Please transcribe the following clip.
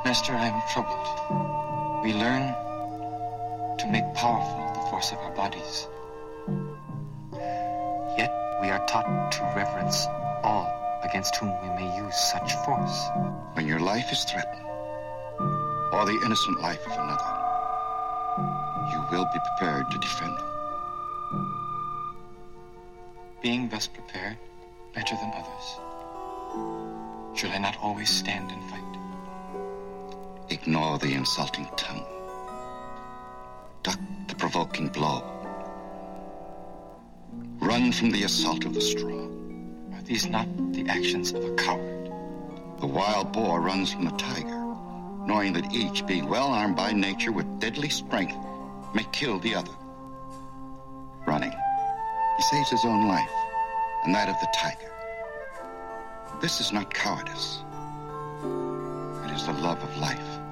Master, I am troubled. We learn to make powerful the force of our bodies. Yet we are taught to reverence all against whom we may use such force. When your life is threatened, or the innocent life of another, you will be prepared to defend them. Being thus prepared, better than others, should I not always stand and fight? Ignore the insulting tongue. Duck the provoking blow. Run from the assault of the strong. Are these not the actions of a coward? The wild boar runs from the tiger, knowing that each, being well armed by nature with deadly strength, may kill the other. Running, he saves his own life and that of the tiger. This is not cowardice. It is the love of life.